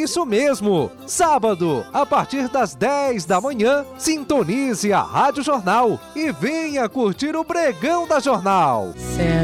Isso mesmo! Sábado, a partir das 10 da manhã, sintonize a Rádio Jornal e venha curtir o Pregão da Jornal.